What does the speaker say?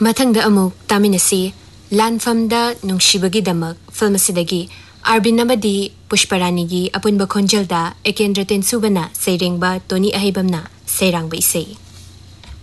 ꯃꯊꯪꯗ ꯑꯃꯨꯛ ꯇꯥꯃꯤꯟꯅꯁꯤ ꯂꯥꯟꯐꯝꯗ ꯅꯨꯡꯁꯤꯕꯒꯤꯗꯃꯛ ꯐꯤꯜꯝ ꯑꯁꯤꯗꯒꯤ ꯑꯥꯔꯕꯤꯟ ꯑꯃꯗꯤ ꯄꯨꯁꯄꯔꯥꯅꯤꯒꯤ ꯑꯄꯨꯟꯕ ꯈꯣꯟꯖꯦꯜꯗ ꯑꯦꯀꯦꯟꯗ꯭ꯔ ꯇꯦꯟꯁꯨꯕꯅ ꯁꯩꯔꯦꯡꯕ ꯇꯣꯅꯤ ꯑꯍꯩꯕꯝꯅ ꯁꯩꯔꯥꯡꯕ ꯏꯁꯩ